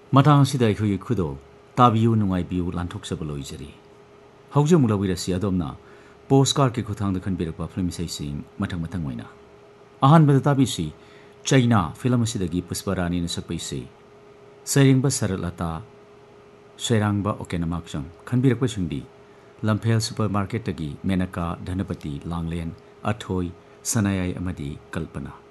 ꯃꯇꯥꯡ ꯑꯁꯤꯗ ꯑꯩꯈꯣꯏꯒꯤ ꯈꯨꯗꯣꯜ ꯇꯥꯕꯤꯌꯨ ꯅꯨꯡꯉꯥꯏꯕꯤꯌꯨ ꯂꯥꯟꯊꯣꯛꯆꯕ ꯂꯣꯏꯖꯔꯤ ꯍꯧꯖꯤꯛ ꯑꯃꯨꯛ ꯂꯧꯕꯤꯔꯁꯤ ꯑꯗꯣꯝꯅ ꯄꯣꯁꯠꯀꯥꯔꯗꯀꯤ ꯈꯨꯠꯊꯥꯡꯗ ꯈꯟꯕꯤꯔꯛꯄ ꯐꯤꯂꯝ ꯏꯁꯩꯁꯤꯡ ꯃꯊꯪ ꯑꯣꯏꯅ ꯑꯍꯥꯟꯕꯗ ꯇꯥꯕꯤꯁꯤ ꯆꯩꯅꯥ ꯐꯤꯂꯝ ꯑꯁꯤꯗꯒꯤ ꯄꯨꯁꯄꯔꯥꯅꯤꯅ ꯁꯛꯄ ꯏꯁꯩ ꯁꯩꯔꯦꯡꯕ ꯁꯔꯠꯂꯇꯥ ꯁꯩꯔꯥꯡꯕ ꯑꯣꯀꯦꯅꯃꯥꯛꯆꯝ ꯈꯟꯕꯤꯔꯛꯄꯁꯤꯡꯗꯤ ꯂꯝꯐꯦꯜ ꯁꯨꯄꯔ ꯃꯥꯔꯀꯦꯠꯇꯒꯤ ꯃꯦꯅꯀꯥ ꯙꯅꯄꯇꯤ ꯂꯥꯡꯂꯦꯟ ꯑꯊꯣꯏ ꯁꯅꯥꯌꯥꯏ ꯑꯃꯗꯤ ꯀꯜꯄꯅꯥ